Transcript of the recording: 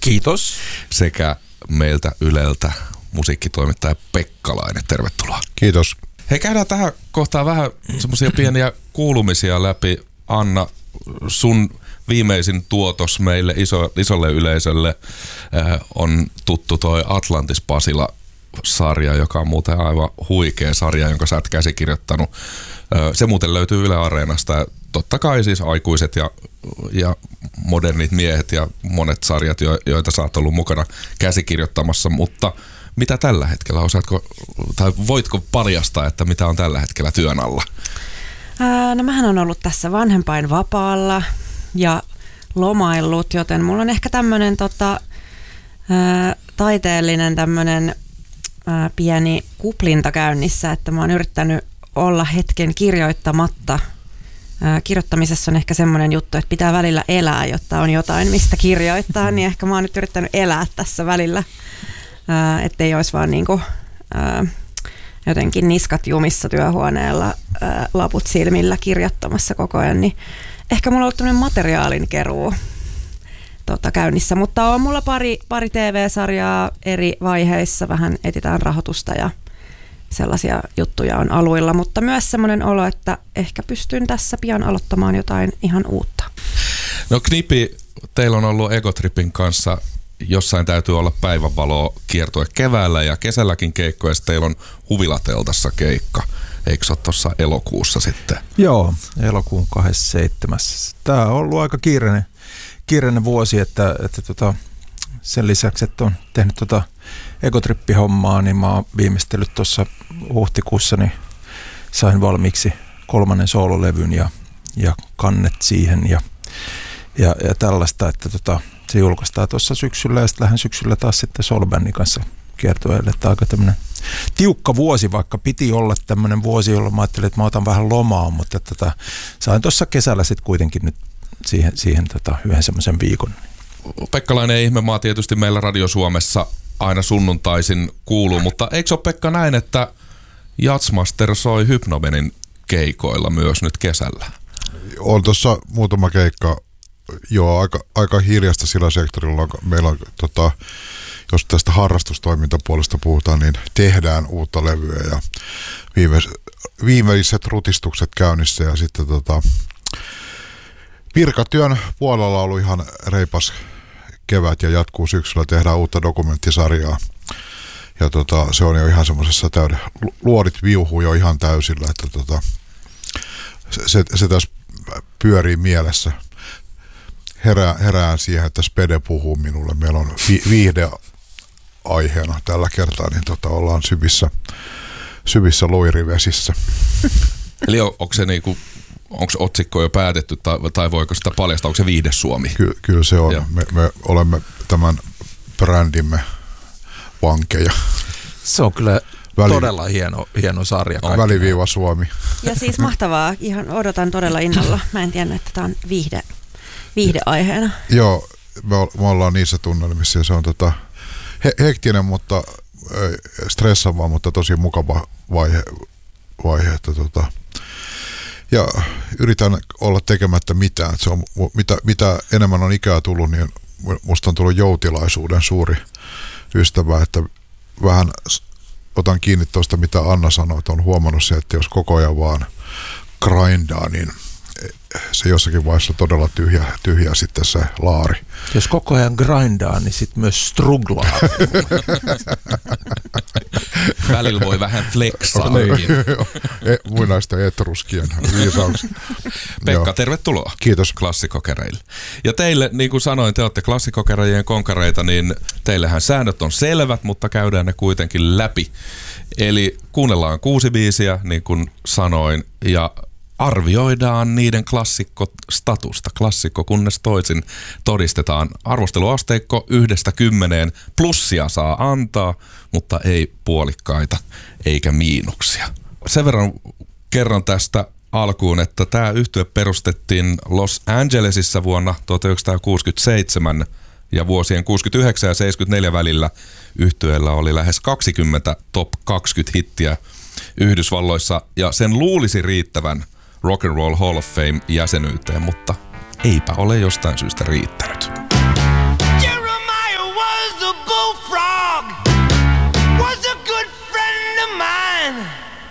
Kiitos. Sekä meiltä Yleltä musiikkitoimittaja Pekkalainen. Tervetuloa. Kiitos. Hei, käydään tähän kohtaan vähän semmoisia pieniä kuulumisia läpi. Anna, sun viimeisin tuotos meille isolle yleisölle on tuttu toi Atlantis Pasila-sarja, joka on muuten aivan huikea sarja, jonka sä oot käsikirjoittanut. Se muuten löytyy Yle Areenasta. Totta kai siis aikuiset ja modernit miehet ja monet sarjat, joita sä oot ollut mukana käsikirjoittamassa, mutta mitä tällä hetkellä? Osaatko, tai voitko paljastaa, että mitä on tällä hetkellä työn alla? No mähän on ollut tässä vanhempainvapaalla ja lomaillut, joten mulla on ehkä tämmönen taiteellinen tämmönen pieni kuplinta käynnissä, että mä oon yrittänyt olla hetken kirjoittamatta. Kirjoittamisessa on ehkä semmoinen juttu, että pitää välillä elää, jotta on jotain, mistä kirjoittaa, niin ehkä mä oon nyt yrittänyt elää tässä välillä, ettei olisi vaan niinku, jotenkin niskat jumissa työhuoneella, laput silmillä kirjoittamassa koko ajan, niin ehkä mulla on ollut tämmöinen materiaalin keruu käynnissä, mutta on mulla pari TV-sarjaa eri vaiheissa, vähän etsitään rahoitusta ja sellaisia juttuja on aluilla, mutta myös semmoinen olo, että ehkä pystyn tässä pian aloittamaan jotain ihan uutta. No Knipi, teillä on ollut Egotripin kanssa, jossain täytyy olla päivänvaloa kiertue keväällä ja kesälläkin keikkoja, ja teillä on Huvilateltassa keikka. Eikö se ole tuossa elokuussa sitten? Joo, elokuun 27. Tämä on ollut aika kiireinen vuosi, että sen lisäksi, että on tehnyt Egotrippi-hommaa, niin mä oon viimeistellyt tuossa huhtikuussa, niin sain valmiiksi 3. soololevyn ja kannet siihen ja tällaista, että se julkaistaan tuossa syksyllä ja sitten lähden syksyllä taas sitten soul-bändin kanssa kiertueelle. Että aika tämmöinen tiukka vuosi, vaikka piti olla tämmöinen vuosi, jolloin mä ajattelin, että mä otan vähän lomaa, mutta sain tuossa kesällä sitten kuitenkin nyt siihen yhden semmoisen viikon. Pekkalainen ihmemaa tietysti meillä Radio Suomessa aina sunnuntaisin kuuluu, mutta eikö ole Pekka näin, että Jazzmaster soi Hypnomenin keikoilla myös nyt kesällä? On tuossa muutama keikka, joo, aika hiljasta sillä sektorilla. Meillä on, jos tästä harrastustoimintapuolesta puhutaan, niin tehdään uutta levyä ja viimeiset rutistukset käynnissä ja sitten virkatyön puolella on ollut ihan reipas kevät ja jatkuu syksyllä, tehdään uutta dokumenttisarjaa. Ja se on jo ihan semmoisessa luodit viuhuu jo ihan täysillä, että se tässä pyörii mielessä. Herään siihen, että Spede puhuu minulle. Meillä on viihde aiheena tällä kertaa, niin ollaan syvissä luirivesissä. Eli onko se niinku, onko otsikko jo päätetty tai voiko sitä paljastaa, onko se Viihde Suomi? Kyllä se on. Me olemme tämän brändimme vankeja. Se on kyllä todella hieno sarja. Väliviiva Suomi. Ja siis mahtavaa. Ihan odotan todella innolla. Mä en tiedä, että tämä on viihdeaiheena. Joo, me ollaan niissä tunnelmissa ja se on hektinen, mutta stressaava, mutta tosi mukava vaihe että ja yritän olla tekemättä mitään. Se on, mitä enemmän on ikää tullut, niin musta on tullut joutilaisuuden suuri ystävä, että vähän otan kiinni tuosta, mitä Anna sanoi, että on huomannut se, että jos koko ajan vaan grindaa, niin se jossakin vaiheessa todella tyhjää sitten se laari. Jos koko ajan grindaa, niin sitten myös struglaa. Välillä voi vähän flexaa. Muinaisten etruskien viisaus. Pekka, tervetuloa. Kiitos. Klassikokereille. Ja teille, niin kuin sanoin, te olette klassikokereijien konkareita, niin teillehän säännöt on selvät, mutta käydään ne kuitenkin läpi. Eli kuunnellaan 6 biisiä, niin kuin sanoin, ja arvioidaan niiden klassikkostatusta. Klassikko kunnes toisin todistetaan. Arvosteluasteikko 1–10. Plussia saa antaa, mutta ei puolikkaita eikä miinuksia. Sen verran kerron tästä alkuun, että tämä yhtye perustettiin Los Angelesissa vuonna 1967 ja vuosien 69 ja 74 välillä yhtyeellä oli lähes 20 top 20 hittiä Yhdysvalloissa ja sen luulisi riittävän Rock and Roll Hall of Fame jäsenyyteen, mutta eipä ole jostain syystä riittänyt. Jeremiah a bullfrog.